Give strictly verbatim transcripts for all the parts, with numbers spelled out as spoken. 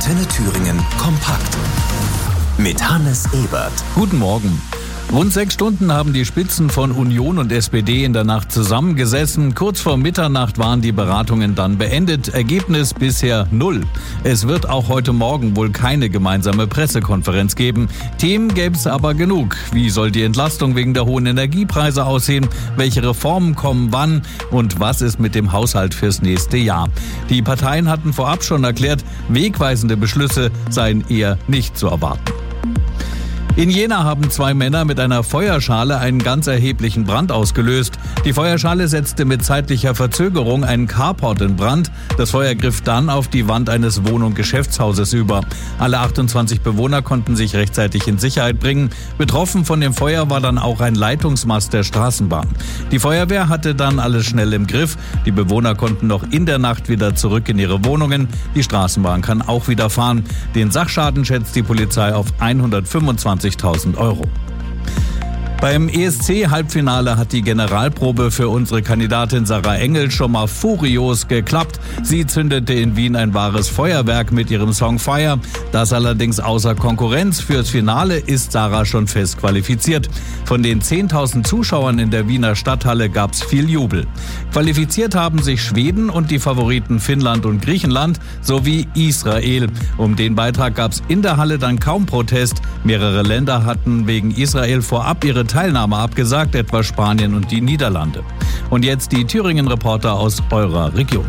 Antenne Thüringen kompakt mit Hannes Ebert. Guten Morgen. Rund sechs Stunden haben die Spitzen von Union und S P D in der Nacht zusammengesessen. Kurz vor Mitternacht waren die Beratungen dann beendet. Ergebnis bisher null. Es wird auch heute Morgen wohl keine gemeinsame Pressekonferenz geben. Themen gäbe es aber genug. Wie soll die Entlastung wegen der hohen Energiepreise aussehen? Welche Reformen kommen wann? Und was ist mit dem Haushalt fürs nächste Jahr? Die Parteien hatten vorab schon erklärt, wegweisende Beschlüsse seien eher nicht zu erwarten. In Jena haben zwei Männer mit einer Feuerschale einen ganz erheblichen Brand ausgelöst. Die Feuerschale setzte mit zeitlicher Verzögerung einen Carport in Brand. Das Feuer griff dann auf die Wand eines Wohn- und Geschäftshauses über. Alle achtundzwanzig Bewohner konnten sich rechtzeitig in Sicherheit bringen. Betroffen von dem Feuer war dann auch ein Leitungsmast der Straßenbahn. Die Feuerwehr hatte dann alles schnell im Griff. Die Bewohner konnten noch in der Nacht wieder zurück in ihre Wohnungen. Die Straßenbahn kann auch wieder fahren. Den Sachschaden schätzt die Polizei auf hundertfünfundzwanzigtausend Euro. Beim E S C-Halbfinale hat die Generalprobe für unsere Kandidatin Sarah Engel schon mal furios geklappt. Sie zündete in Wien ein wahres Feuerwerk mit ihrem Song Fire. Das allerdings außer Konkurrenz. Fürs Finale ist Sarah schon fest qualifiziert. Von den zehntausend Zuschauern in der Wiener Stadthalle gab's viel Jubel. Qualifiziert haben sich Schweden und die Favoriten Finnland und Griechenland sowie Israel. Um den Beitrag gab's in der Halle dann kaum Protest. Mehrere Länder hatten wegen Israel vorab ihre Teilnahme abgesagt, etwa Spanien und die Niederlande. Und jetzt die Thüringen-Reporter aus eurer Region.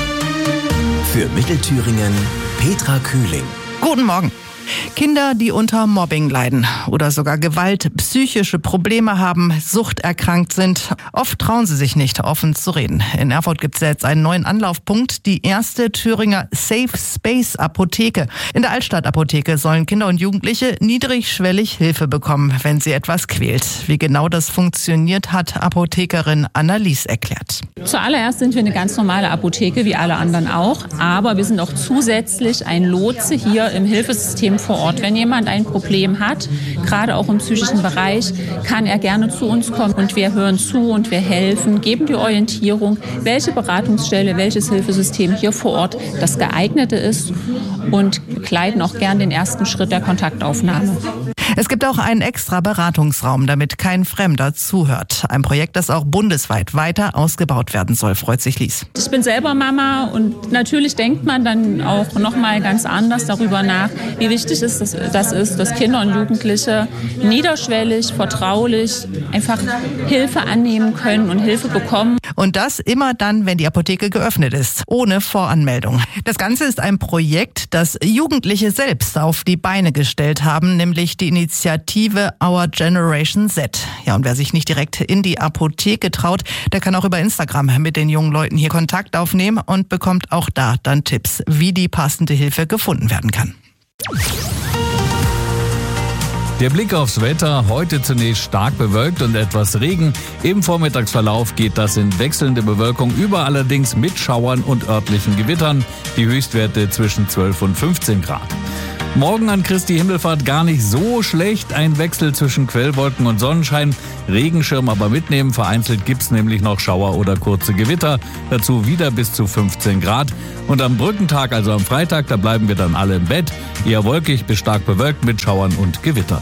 Für Mittelthüringen Petra Kühling. Guten Morgen. Kinder, die unter Mobbing leiden oder sogar Gewalt, psychische Probleme haben, suchterkrankt sind. Oft trauen sie sich nicht, offen zu reden. In Erfurt gibt es jetzt einen neuen Anlaufpunkt, die erste Thüringer Safe Space Apotheke. In der Altstadt-Apotheke sollen Kinder und Jugendliche niedrigschwellig Hilfe bekommen, wenn sie etwas quält. Wie genau das funktioniert, hat Apothekerin Annalies erklärt. Zuallererst sind wir eine ganz normale Apotheke, wie alle anderen auch. Aber wir sind auch zusätzlich ein Lotse hier im Hilfesystem vor Ort. Wenn jemand ein Problem hat, gerade auch im psychischen Bereich, kann er gerne zu uns kommen und wir hören zu und wir helfen, geben die Orientierung, welche Beratungsstelle, welches Hilfesystem hier vor Ort das geeignete ist und begleiten auch gern den ersten Schritt der Kontaktaufnahme. Es gibt auch einen extra Beratungsraum, damit kein Fremder zuhört. Ein Projekt, das auch bundesweit weiter ausgebaut werden soll, freut sich Lies. Ich bin selber Mama und natürlich denkt man dann auch noch mal ganz anders darüber nach, wie wichtig ist das, das ist, dass Kinder und Jugendliche niederschwellig, vertraulich einfach Hilfe annehmen können und Hilfe bekommen. Und das immer dann, wenn die Apotheke geöffnet ist, ohne Voranmeldung. Das Ganze ist ein Projekt, das Jugendliche selbst auf die Beine gestellt haben, nämlich die Initiative Our Generation Z. Ja, und wer sich nicht direkt in die Apotheke traut, der kann auch über Instagram mit den jungen Leuten hier Kontakt aufnehmen und bekommt auch da dann Tipps, wie die passende Hilfe gefunden werden kann. Der Blick aufs Wetter, heute zunächst stark bewölkt und etwas Regen. Im Vormittagsverlauf geht das in wechselnde Bewölkung über, allerdings mit Schauern und örtlichen Gewittern. Die Höchstwerte zwischen zwölf und fünfzehn Grad. Morgen an Christi Himmelfahrt gar nicht so schlecht. Ein Wechsel zwischen Quellwolken und Sonnenschein. Regenschirm aber mitnehmen. Vereinzelt gibt's nämlich noch Schauer oder kurze Gewitter. Dazu wieder bis zu fünfzehn Grad. Und am Brückentag, also am Freitag, da bleiben wir dann alle im Bett. Eher wolkig bis stark bewölkt mit Schauern und Gewittern.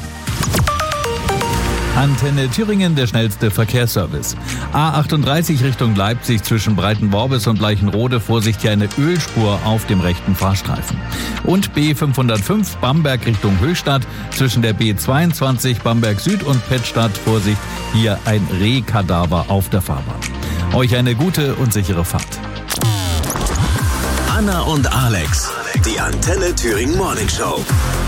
Antenne Thüringen, der schnellste Verkehrsservice. A achtunddreißig Richtung Leipzig zwischen Breitenworbis und Leichenrode, Vorsicht, hier eine Ölspur auf dem rechten Fahrstreifen. Und B fünfhundertfünf Bamberg Richtung Höchstadt zwischen der B zweiundzwanzig Bamberg Süd und Pettstadt, Vorsicht, hier ein Rehkadaver auf der Fahrbahn. Euch eine gute und sichere Fahrt. Anna und Alex, die Antenne Thüringen Morning Show.